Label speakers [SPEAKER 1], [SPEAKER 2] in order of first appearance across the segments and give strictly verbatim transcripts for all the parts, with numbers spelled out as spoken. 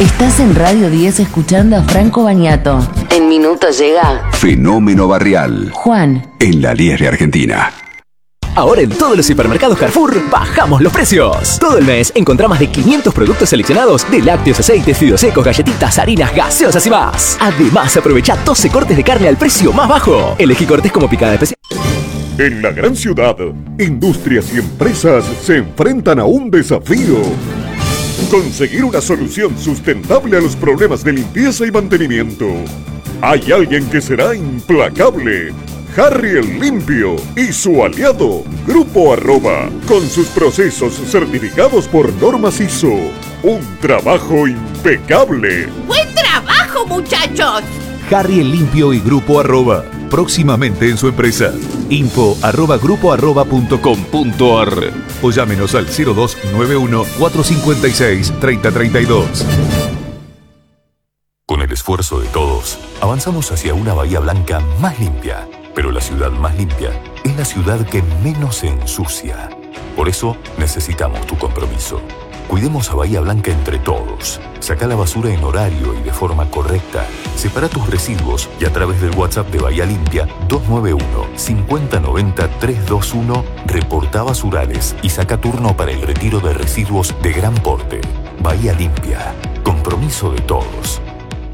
[SPEAKER 1] Estás en Radio diez escuchando a Franco Bagnato. En minutos llega
[SPEAKER 2] Fenómeno Barrial.
[SPEAKER 1] Juan.
[SPEAKER 2] En la Liesre Argentina.
[SPEAKER 3] Ahora en todos los hipermercados Carrefour bajamos los precios. Todo el mes encontrá más de quinientos productos seleccionados de lácteos, aceites, fideos secos, galletitas, harinas, gaseosas y más. Además, aprovecha doce cortes de carne al precio más bajo. Elegí cortes como picada especial.
[SPEAKER 4] En la gran ciudad, industrias y empresas se enfrentan a un desafío. Conseguir una solución sustentable a los problemas de limpieza y mantenimiento. Hay alguien que será implacable. Harry el Limpio y su aliado, Grupo Arroba, con sus procesos certificados por normas I S O. Un trabajo impecable.
[SPEAKER 5] ¡Buen trabajo, muchachos!
[SPEAKER 6] Harry el Limpio y Grupo Arroba, próximamente en su empresa. Info arroba grupo arroba punto com punto ar o llámenos al cero dos nueve uno, cuatro cinco seis, tres cero tres dos.
[SPEAKER 7] Con el esfuerzo de todos, avanzamos hacia una Bahía Blanca más limpia. Pero la ciudad más limpia es la ciudad que menos se ensucia. Por eso necesitamos tu compromiso. Cuidemos a Bahía Blanca entre todos. Saca la basura en horario y de forma correcta. Separa tus residuos y a través del WhatsApp de Bahía Limpia dos nueve uno, cinco cero nueve cero, tres dos uno reporta basurales y saca turno para el retiro de residuos de gran porte. Bahía Limpia. Compromiso de todos.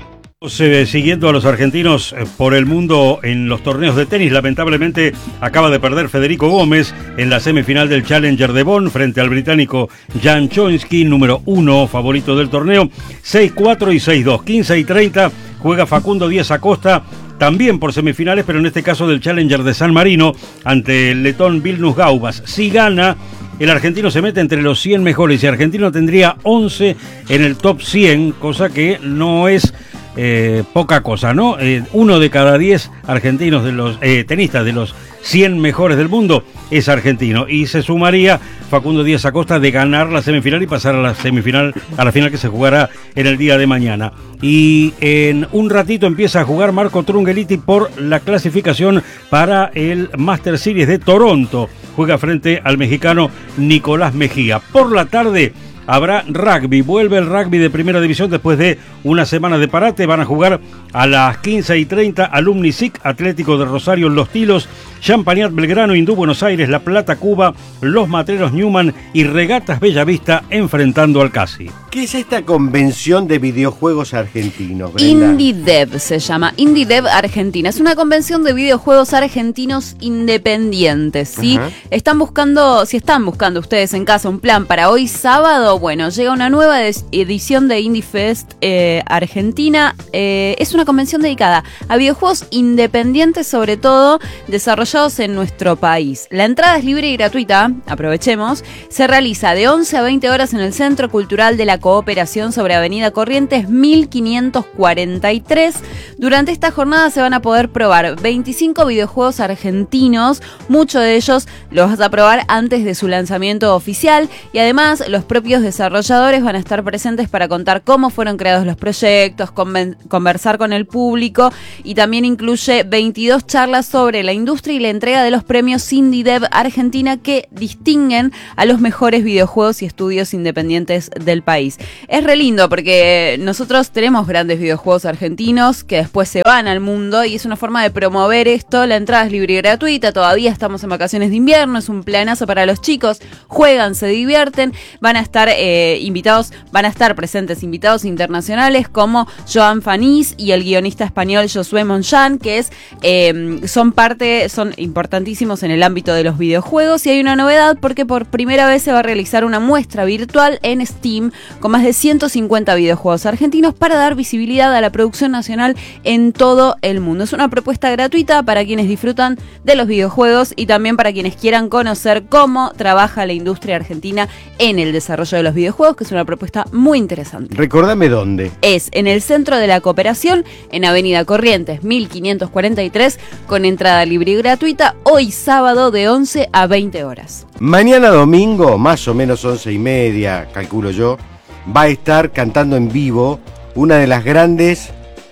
[SPEAKER 8] Eh, siguiendo a los argentinos eh, por el mundo en los torneos de tenis, lamentablemente acaba de perder Federico Gómez en la semifinal del Challenger de Bonn frente al británico Jan Chomsky, número uno, favorito del torneo, seis cuatro y seis dos. quince y treinta juega Facundo Díaz Acosta, también por semifinales, pero en este caso del Challenger de San Marino, ante el letón Vilnius Gaubas. Si gana, el argentino se mete entre los cien mejores y argentino tendría once en el top cien, cosa que no es Eh, poca cosa, ¿no? Eh, uno de cada diez argentinos de los eh, tenistas de los cien mejores del mundo es argentino, y se sumaría Facundo Díaz Acosta de ganar la semifinal y pasar a la semifinal, a la final que se jugará en el día de mañana. Y en un ratito empieza a jugar Marco Trungelliti por la clasificación para el Master Series de Toronto. Juega frente al mexicano Nicolás Mejía. Por la tarde habrá rugby, vuelve el rugby de primera división después de una semana de parate. Van a jugar a las quince y treinta Alumni S I C, Atlético de Rosario Los Tilos, Champagnat Belgrano, Hindú Buenos Aires, La Plata Cuba, Los Matreros Newman y Regatas Bellavista enfrentando al Casi.
[SPEAKER 9] ¿Qué es esta convención de videojuegos argentinos, Brenda?
[SPEAKER 10] IndieDev se llama, IndieDev Argentina. Es una convención de videojuegos argentinos independientes, ¿sí? Uh-huh. Están buscando, si están buscando ustedes en casa un plan para hoy sábado, bueno, llega una nueva edición de IndieFest eh, Argentina. Eh, es una convención dedicada a videojuegos independientes, sobre todo desarrollados en nuestro país. La entrada es libre y gratuita, aprovechemos. Se realiza de once a veinte horas en el Centro Cultural de la Cooperación sobre Avenida Corrientes mil quinientos cuarenta y tres. Durante esta jornada se van a poder probar veinticinco videojuegos argentinos. Muchos de ellos los vas a probar antes de su lanzamiento oficial, y además los propios desarrolladores van a estar presentes para contar cómo fueron creados los proyectos, conven- conversar con el público, y también incluye veintidós charlas sobre la industria y la entrega de los premios IndieDev Argentina que distinguen a los mejores videojuegos y estudios independientes del país. Es re lindo porque nosotros tenemos grandes videojuegos argentinos que después se van al mundo, y es una forma de promover esto. La entrada es libre y gratuita, todavía estamos en vacaciones de invierno, es un planazo para los chicos, juegan, se divierten, van a estar eh, invitados, van a estar presentes invitados internacionales como Joan Fanís y el guionista español Josué Monjan, que es eh, son parte, son importantísimos en el ámbito de los videojuegos. Y hay una novedad porque por primera vez se va a realizar una muestra virtual en Steam con más de ciento cincuenta videojuegos argentinos para dar visibilidad a la producción nacional en todo el mundo. Es una propuesta gratuita para quienes disfrutan de los videojuegos y también para quienes quieran conocer cómo trabaja la industria argentina en el desarrollo de los videojuegos, que es una propuesta muy interesante.
[SPEAKER 9] Recordame dónde.
[SPEAKER 10] Es en el Centro de la Cooperación, en Avenida Corrientes mil quinientos cuarenta y tres, con entrada libre y gratuita, hoy sábado de once a veinte horas.
[SPEAKER 9] Mañana domingo, más o menos once y media, calculo yo, va a estar cantando en vivo una de las grandes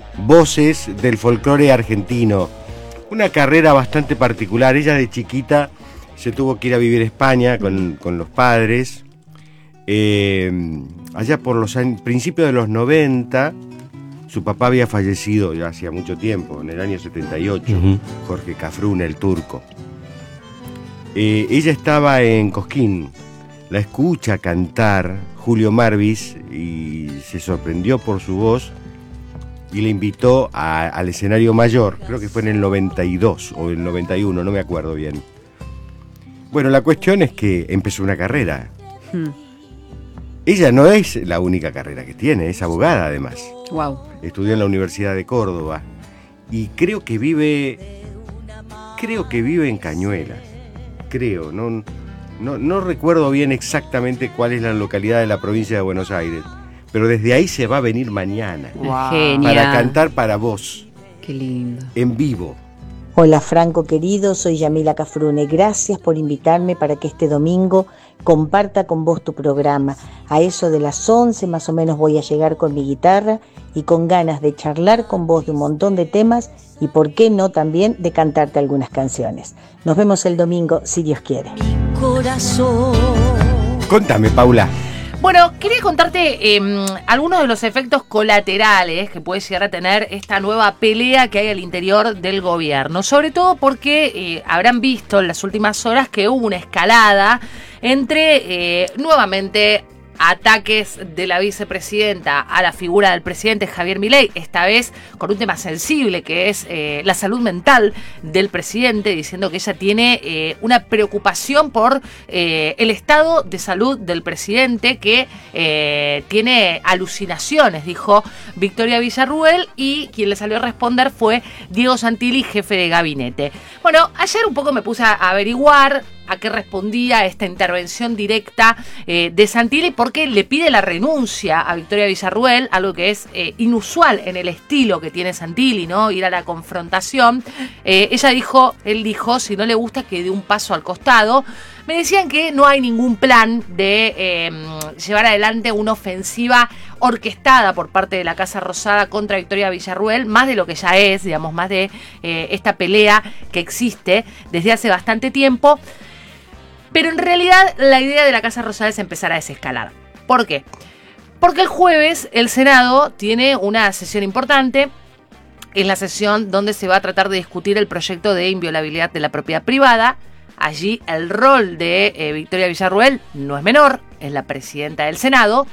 [SPEAKER 9] voces del folclore argentino. Una carrera bastante particular. Ella de chiquita se tuvo que ir a vivir a España con, con los padres. Eh, allá por los años, principios de los noventa, su papá había fallecido ya hacía mucho tiempo, en el año setenta y ocho, uh-huh. Jorge Cafrune, el turco. Eh, ella estaba en Cosquín, la escucha cantar Julio Marvis y se sorprendió por su voz y le invitó a, al escenario mayor, creo que fue en el noventa y dos o el noventa y uno, no me acuerdo bien. Bueno, la cuestión es que empezó una carrera. Hmm. Ella no es la única carrera que tiene, es abogada además.
[SPEAKER 10] Wow.
[SPEAKER 9] Estudió en la Universidad de Córdoba y creo que vive, creo que vive en Cañuelas, creo, no, no, no recuerdo bien exactamente cuál es la localidad de la provincia de Buenos Aires, pero desde ahí se va a venir mañana.
[SPEAKER 10] Wow. Genial.
[SPEAKER 9] Para cantar para vos.
[SPEAKER 10] Qué lindo.
[SPEAKER 9] En vivo.
[SPEAKER 11] Hola Franco querido, soy Yamila Cafrune. Gracias por invitarme para que este domingo comparta con vos tu programa. A eso de las once más o menos voy a llegar con mi guitarra y con ganas de charlar con vos de un montón de temas y por qué no también de cantarte algunas canciones. Nos vemos el domingo si Dios quiere.
[SPEAKER 5] Mi corazón.
[SPEAKER 9] Contame, Paula.
[SPEAKER 12] Bueno, quería contarte eh, algunos de los efectos colaterales que puede llegar a tener esta nueva pelea que hay al interior del gobierno. Sobre todo porque eh, habrán visto en las últimas horas que hubo una escalada entre eh, nuevamente ataques de la vicepresidenta a la figura del presidente Javier Milei, esta vez con un tema sensible que es eh, la salud mental del presidente, diciendo que ella tiene eh, una preocupación por eh, el estado de salud del presidente, que eh, tiene alucinaciones, dijo Victoria Villarruel, y quien le salió a responder fue Diego Santilli, jefe de gabinete. Bueno, ayer un poco me puse a averiguar a qué respondía esta intervención directa eh, de Santilli, porque le pide la renuncia a Victoria Villarruel, algo que es eh, inusual en el estilo que tiene Santilli, ¿no? Ir a la confrontación. Eh, ella dijo, él dijo, si no le gusta que dé un paso al costado. Me decían que no hay ningún plan de eh, llevar adelante una ofensiva orquestada por parte de la Casa Rosada contra Victoria Villarruel, más de lo que ya es, digamos, más de eh, esta pelea que existe desde hace bastante tiempo. Pero en realidad la idea de la Casa Rosada es empezar a desescalar. ¿Por qué? Porque el jueves el Senado tiene una sesión importante. Es la sesión donde se va a tratar de discutir el proyecto de inviolabilidad de la propiedad privada. Allí el rol de eh, Victoria Villarruel no es menor, es la presidenta del Senado.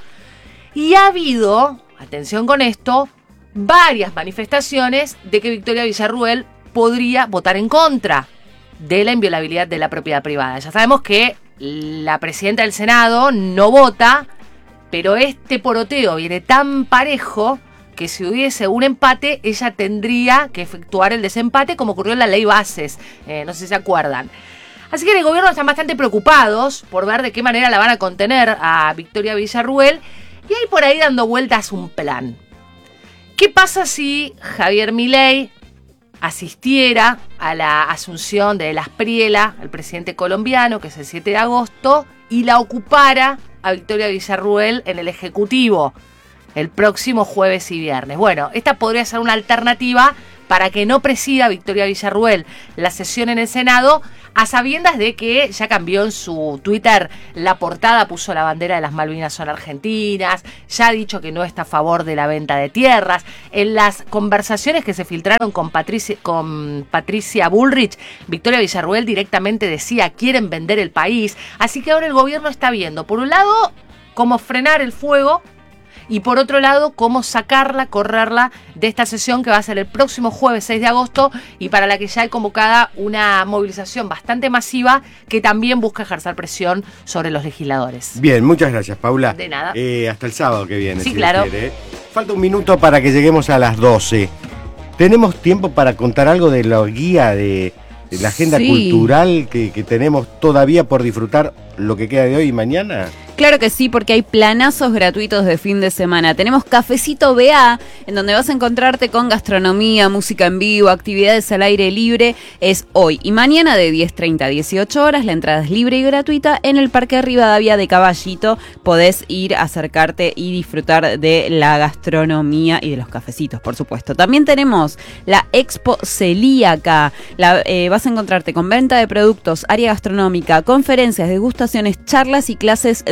[SPEAKER 12] Y ha habido, atención con esto, varias manifestaciones de que Victoria Villarruel podría votar en contra de la inviolabilidad de la propiedad privada. Ya sabemos que la presidenta del Senado no vota, pero este poroteo viene tan parejo que si hubiese un empate, ella tendría que efectuar el desempate, como ocurrió en la ley Bases, eh, no sé si se acuerdan. Así que en el gobierno están bastante preocupados por ver de qué manera la van a contener a Victoria Villarruel, y hay por ahí dando vueltas un plan. ¿Qué pasa si Javier Milei asistiera a la asunción de Las Priela, el presidente colombiano, que es el siete de agosto, y la ocupara a Victoria Villarruel en el Ejecutivo el próximo jueves y viernes? Bueno, esta podría ser una alternativa para que no presida Victoria Villarruel la sesión en el Senado, a sabiendas de que ya cambió en su Twitter la portada, puso la bandera de las Malvinas son argentinas, ya ha dicho que no está a favor de la venta de tierras. En las conversaciones que se filtraron con Patricia, con Patricia Bullrich, Victoria Villarruel directamente decía, quieren vender el país. Así que ahora el gobierno está viendo, por un lado, cómo frenar el fuego, y por otro lado, cómo sacarla, correrla de esta sesión que va a ser el próximo jueves seis de agosto y para la que ya hay convocada una movilización bastante masiva que también busca ejercer presión sobre los legisladores.
[SPEAKER 9] Bien, muchas gracias, Paula.
[SPEAKER 12] De nada.
[SPEAKER 9] Eh, hasta el sábado que viene.
[SPEAKER 12] Sí,
[SPEAKER 9] si
[SPEAKER 12] claro.
[SPEAKER 9] Quiere. Falta un minuto para que lleguemos a las doce. ¿Tenemos tiempo para contar algo de la guía de, de la agenda
[SPEAKER 10] Sí.
[SPEAKER 9] cultural que, que tenemos todavía por disfrutar lo que queda de hoy y mañana?
[SPEAKER 10] Claro que sí, porque hay planazos gratuitos de fin de semana. Tenemos Cafecito B A, en donde vas a encontrarte con gastronomía, música en vivo, actividades al aire libre. Es hoy y mañana de diez treinta a dieciocho horas. La entrada es libre y gratuita en el Parque Rivadavia de Caballito. Podés ir, acercarte y disfrutar de la gastronomía y de los cafecitos, por supuesto. También tenemos la Expo Celíaca. La, eh, vas a encontrarte con venta de productos, área gastronómica, conferencias, degustaciones, charlas y clases de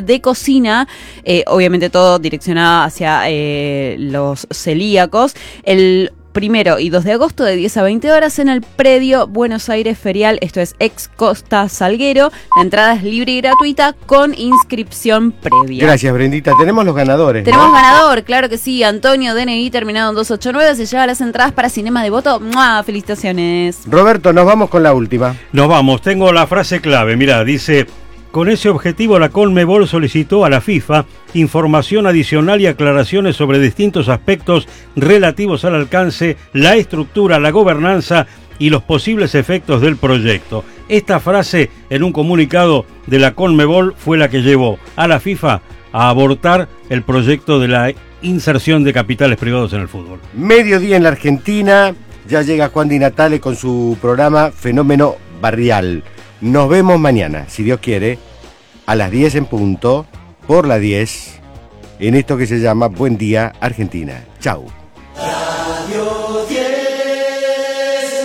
[SPEAKER 10] de cocina, eh, obviamente todo direccionado hacia eh, los celíacos, el primero y dos de agosto de diez a veinte horas en el predio Buenos Aires Ferial, esto es ex Costa Salguero. La entrada es libre y gratuita con inscripción previa.
[SPEAKER 9] Gracias, Brendita. Tenemos los ganadores,
[SPEAKER 10] Tenemos
[SPEAKER 9] ¿no?
[SPEAKER 10] ganador, claro que sí, Antonio D N I terminado en dos ocho nueve, se lleva las entradas para Cinema Devoto. ¡Mua! Felicitaciones.
[SPEAKER 9] Roberto, nos vamos con la última.
[SPEAKER 8] Nos vamos, tengo la frase clave, mirá, dice: con ese objetivo la Conmebol solicitó a la FIFA información adicional y aclaraciones sobre distintos aspectos relativos al alcance, la estructura, la gobernanza y los posibles efectos del proyecto. Esta frase en un comunicado de la Conmebol fue la que llevó a la FIFA a abortar el proyecto de la inserción de capitales privados en el fútbol.
[SPEAKER 9] Mediodía en la Argentina, ya llega Juan Di Natale con su programa Fenómeno Barrial. Nos vemos mañana, si Dios quiere, a las diez en punto, por la diez, en esto que se llama Buen Día Argentina. Chau.
[SPEAKER 2] Radio diez.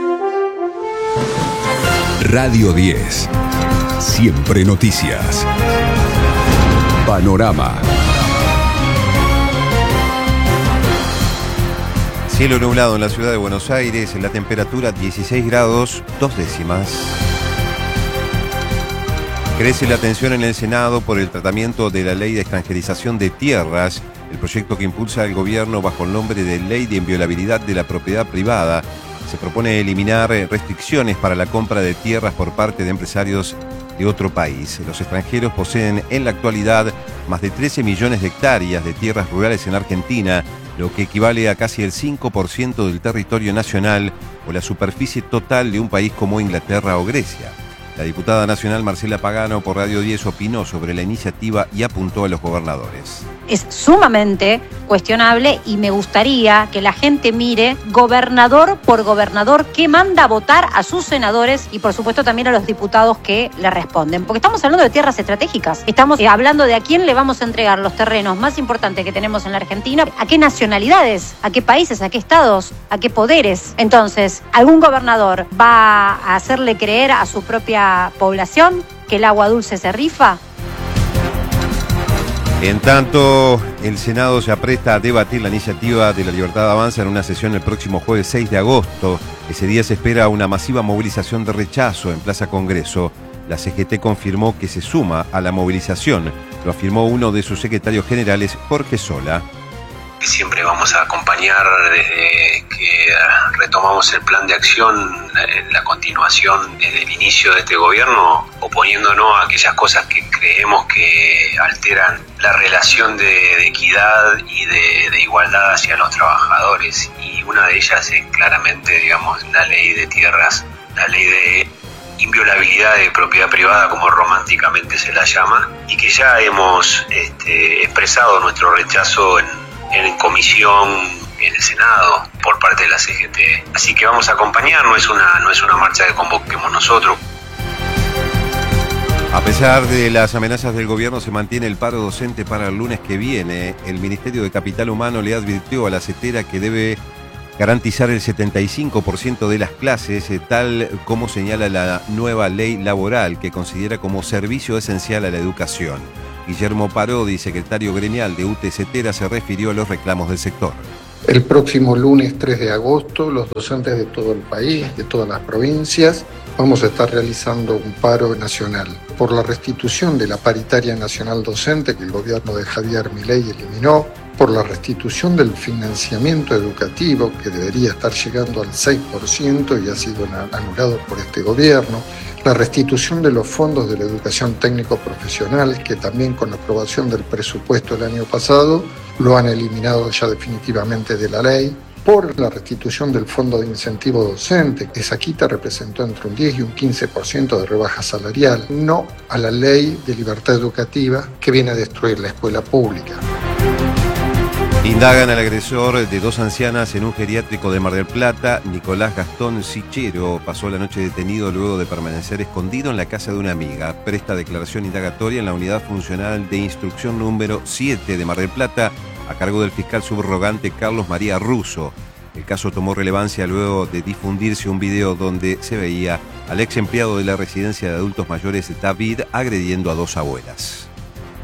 [SPEAKER 2] Radio diez. Siempre noticias. Panorama.
[SPEAKER 13] Cielo nublado en la ciudad de Buenos Aires, en la temperatura dieciséis grados, dos décimas. Crece la tensión en el Senado por el tratamiento de la ley de extranjerización de tierras, el proyecto que impulsa el gobierno bajo el nombre de Ley de Inviolabilidad de la Propiedad Privada. Se propone eliminar restricciones para la compra de tierras por parte de empresarios de otro país. Los extranjeros poseen en la actualidad más de trece millones de hectáreas de tierras rurales en Argentina, lo que equivale a casi el cinco por ciento del territorio nacional o la superficie total de un país como Inglaterra o Grecia. La diputada nacional Marcela Pagano por Radio diez opinó sobre la iniciativa y apuntó a los gobernadores.
[SPEAKER 14] Es sumamente cuestionable y me gustaría que la gente mire gobernador por gobernador qué manda a votar a sus senadores y por supuesto también a los diputados que le responden. Porque estamos hablando de tierras estratégicas, estamos eh, hablando de a quién le vamos a entregar los terrenos más importantes que tenemos en la Argentina, a qué nacionalidades, a qué países, a qué estados, a qué poderes. Entonces, ¿algún gobernador va a hacerle creer a su propia población que el agua dulce se rifa?
[SPEAKER 13] En tanto, el Senado se apresta a debatir la iniciativa de la Libertad Avanza en una sesión el próximo jueves seis de agosto. Ese día se espera una masiva movilización de rechazo en Plaza Congreso. La C G T confirmó que se suma a la movilización. Lo afirmó uno de sus secretarios generales, Jorge Sola.
[SPEAKER 15] Siempre vamos a acompañar desde que retomamos el plan de acción, en la continuación desde el inicio de este gobierno, oponiéndonos a aquellas cosas que creemos que alteran la relación de, de equidad y de, de igualdad hacia los trabajadores. Y una de ellas es claramente, digamos, la ley de tierras, la ley de inviolabilidad de propiedad privada, como románticamente se la llama, y que ya hemos este, expresado nuestro rechazo en en comisión en el Senado por parte de la C G T. Así que vamos a acompañar, no es una, no es una marcha que convoquemos nosotros.
[SPEAKER 13] A pesar de las amenazas del gobierno, se mantiene el paro docente para el lunes que viene. El Ministerio de Capital Humano le advirtió a la CETERA que debe garantizar el setenta y cinco por ciento de las clases, tal como señala la nueva ley laboral, que considera como servicio esencial a la educación. Guillermo Parodi, secretario gremial de U T CETERA, se refirió a los reclamos del sector.
[SPEAKER 16] El próximo lunes tres de agosto, los docentes de todo el país, de todas las provincias, vamos a estar realizando un paro nacional por la restitución de la paritaria nacional docente que el gobierno de Javier Milei eliminó, por la restitución del financiamiento educativo que debería estar llegando al seis por ciento y ha sido anulado por este gobierno, la restitución de los fondos de la educación técnico-profesional, que también con la aprobación del presupuesto el año pasado lo han eliminado ya definitivamente de la ley, por la restitución del fondo de incentivo docente, que esa quita representó entre un diez y un quince por ciento de rebaja salarial, no a la ley de libertad educativa que viene a destruir la escuela pública.
[SPEAKER 13] Indagan al agresor de dos ancianas en un geriátrico de Mar del Plata. Nicolás Gastón Sichero pasó la noche detenido luego de permanecer escondido en la casa de una amiga. Presta declaración indagatoria en la unidad funcional de instrucción número siete de Mar del Plata, a cargo del fiscal subrogante Carlos María Russo. El caso tomó relevancia luego de difundirse un video donde se veía al ex empleado de la residencia de adultos mayores David agrediendo a dos abuelas.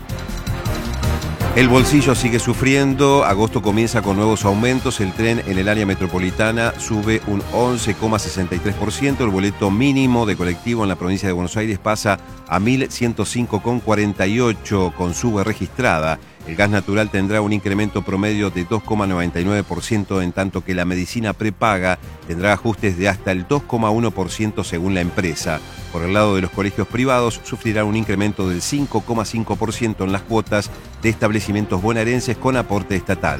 [SPEAKER 13] El bolsillo sigue sufriendo, agosto comienza con nuevos aumentos, el tren en el área metropolitana sube un once coma sesenta y tres por ciento, el boleto mínimo de colectivo en la provincia de Buenos Aires pasa a mil ciento cinco coma cuarenta y ocho con sube registrada, el gas natural tendrá un incremento promedio de dos coma noventa y nueve por ciento, en tanto que la medicina prepaga tendrá ajustes de hasta el dos coma uno por ciento según la empresa. Por el lado de los colegios privados, sufrirá un incremento del cinco coma cinco por ciento en las cuotas de establecimientos bonaerenses con aporte estatal.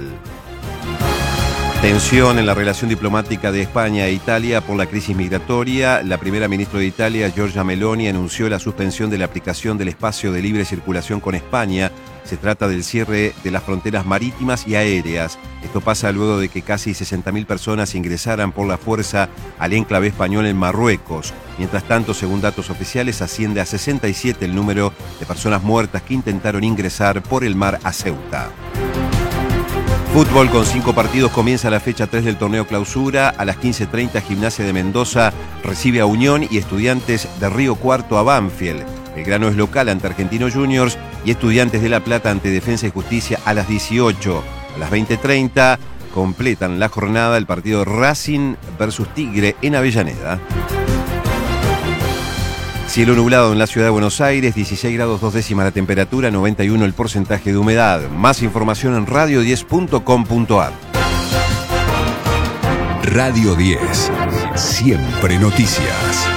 [SPEAKER 13] Tensión en la relación diplomática de España e Italia por la crisis migratoria. La primera ministra de Italia, Giorgia Meloni, anunció la suspensión de la aplicación del espacio de libre circulación con España. Se trata del cierre de las fronteras marítimas y aéreas. Esto pasa luego de que casi sesenta mil personas ingresaran por la fuerza al enclave español en Marruecos. Mientras tanto, según datos oficiales, asciende a sesenta y siete el número de personas muertas que intentaron ingresar por el mar a Ceuta. Fútbol con cinco partidos comienza la fecha tres del torneo clausura. A las quince treinta Gimnasia de Mendoza recibe a Unión y Estudiantes de Río Cuarto a Banfield. Belgrano es local ante Argentino Juniors y Estudiantes de La Plata ante Defensa y Justicia a las dieciocho. A las veinte treinta completan la jornada el partido Racing versus Tigre en Avellaneda. Cielo nublado en la ciudad de Buenos Aires, dieciséis grados dos décimas la temperatura, noventa y uno el porcentaje de humedad. Más información en radio diez punto com punto ar.
[SPEAKER 2] Radio diez, siempre noticias.